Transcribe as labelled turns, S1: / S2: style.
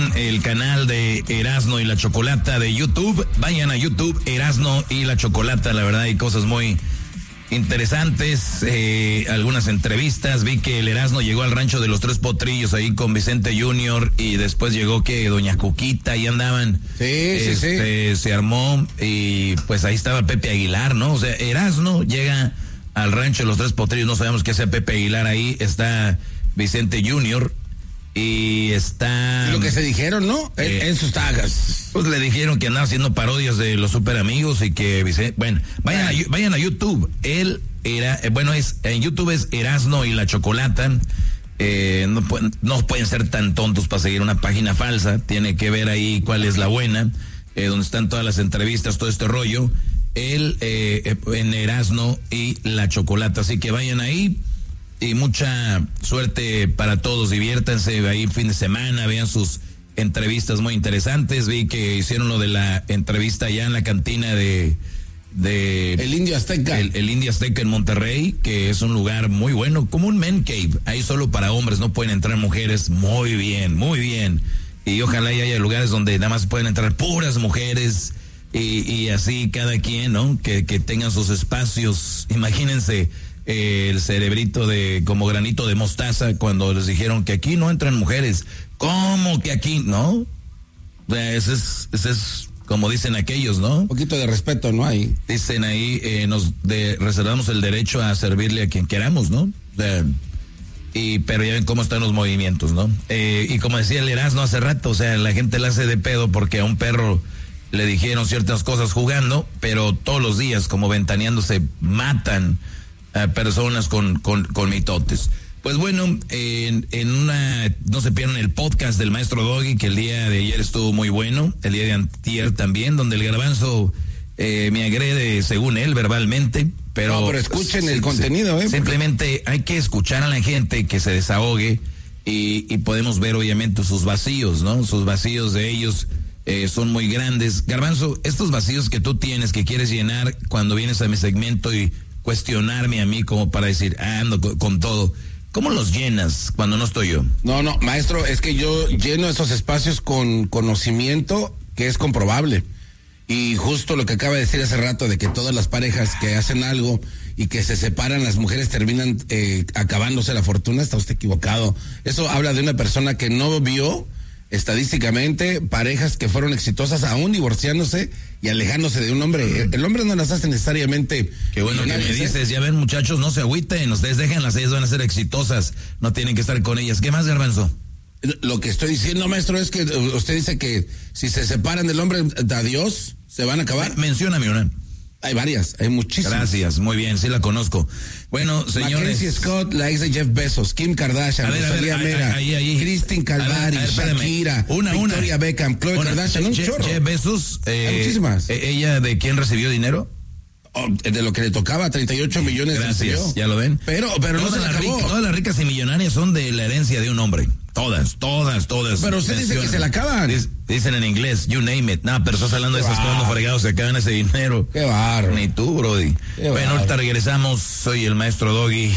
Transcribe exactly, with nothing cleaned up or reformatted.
S1: buscan el canal de Erasno y la Chocolata de YouTube, vayan a YouTube, Erasno y la Chocolata, la verdad hay cosas muy interesantes, eh, algunas entrevistas. Vi que el Erasno llegó al rancho de los Tres Potrillos ahí con Vicente Junior y después llegó que Doña Cuquita, ahí andaban.
S2: Sí,
S1: este,
S2: sí, sí.
S1: Se armó y pues ahí estaba Pepe Aguilar, ¿no? O sea, Erasno llega al rancho de los Tres Potrillos, no sabemos qué sea Pepe Aguilar ahí, está Vicente Junior y está...
S2: Lo que se dijeron, ¿no? Eh, en, en sus tagas.
S1: Pues le dijeron que andaba haciendo parodias de los super amigos y que Vicente... Bueno, vayan a, vayan a YouTube. Él era... Eh, bueno, es en YouTube es Erasno y la Chocolata. Eh, no, pueden, no pueden ser tan tontos para seguir una página falsa. Tiene que ver ahí cuál es la buena, eh, donde están todas las entrevistas, todo este rollo. Él eh, en Erasno y la Chocolata. Así que vayan ahí. Y mucha suerte para todos, diviértanse ahí fin de semana, vean sus entrevistas muy interesantes. Vi que hicieron lo de la entrevista allá en la cantina de... de
S2: el Indio Azteca.
S1: El, el Indio Azteca en Monterrey, que es un lugar muy bueno, como un men cave, ahí solo para hombres, no pueden entrar mujeres. Muy bien, muy bien. Y ojalá y haya lugares donde nada más pueden entrar puras mujeres y, y así cada quien, ¿no? Que, que tengan sus espacios. Imagínense el cerebrito de como granito de mostaza cuando les dijeron que aquí no entran mujeres. ¿Cómo que aquí? ¿No? O sea, ese es, ese es como dicen aquellos, ¿no?
S2: Un poquito de respeto, ¿no? Ahí.
S1: Dicen ahí, eh, nos de, reservamos el derecho a servirle a quien queramos, ¿no? O sea, y, pero ya ven cómo están los movimientos, ¿no? Eh, y como decía el Erasmo hace rato, o sea, la gente la hace de pedo porque a un perro le dijeron ciertas cosas jugando, pero todos los días, como ventaneándose, matan a personas con, con, con mitotes. Pues bueno, en, en una, no se pierdan el podcast del Maestro Doggy, que el día de ayer estuvo muy bueno, el día de antier también, donde el garbanzo eh, me agrede según él verbalmente, pero...
S2: No, pero escuchen
S1: pues,
S2: el
S1: sí,
S2: contenido, ¿eh?
S1: Simplemente hay que escuchar a la gente que se desahogue y, y podemos ver obviamente sus vacíos, ¿no? Sus vacíos de ellos eh, son muy grandes. Garbanzo, estos vacíos que tú tienes, que quieres llenar cuando vienes a mi segmento y cuestionarme a mí como para decir, ah, ando con, con todo. ¿Cómo los llenas cuando no estoy yo?
S2: No, no, maestro, es que yo lleno esos espacios con conocimiento que es comprobable. Y justo lo que acaba de decir hace rato de que todas las parejas que hacen algo y que se separan, las mujeres terminan eh, acabándose la fortuna, está usted equivocado. Eso habla de una persona que no vio estadísticamente parejas que fueron exitosas aún divorciándose y alejándose de un hombre. El hombre no las hace necesariamente.
S1: Qué bueno que me dices, ya ven muchachos, no se agüiten, ustedes déjenlas, ellas van a ser exitosas, no tienen que estar con ellas. ¿Qué más, Garbanzo?
S2: Lo que estoy diciendo, maestro, es que usted dice que si se separan del hombre, adiós, se van a acabar.
S1: Mencióname una.
S2: Hay varias, hay muchísimas.
S1: Gracias, muy bien, sí la conozco. Bueno, señores.
S2: Mackenzie Scott, la ex de Jeff Bezos, Kim Kardashian,
S1: a ver,
S2: Rosalía
S1: a ver,
S2: Mera,
S1: ahí, ahí.
S2: Christine Calvari,
S1: a ver, a ver,
S2: Shakira,
S1: una,
S2: Victoria
S1: una.
S2: Beckham, Khloe
S1: una.
S2: Kardashian, un
S1: Je,
S2: chorro.
S1: Jeff Bezos, eh,
S2: hay muchísimas.
S1: ¿Ella de quién recibió dinero?
S2: Oh, de lo que le tocaba, treinta y ocho millones.
S1: Gracias, ya lo ven.
S2: Pero, pero
S1: todas
S2: no se
S1: las
S2: acabó.
S1: ricas, todas las ricas y millonarias son de la herencia de un hombre. Todas, todas, todas.
S2: Pero usted dice que se la acaban.
S1: Dic, dicen en inglés, you name it. No, pero estás hablando de esas cosas fregados, se acaban ese dinero.
S2: Qué barro.
S1: Ni tú, brody.
S2: Qué
S1: bueno, ahorita regresamos. Soy el Maestro Doggy.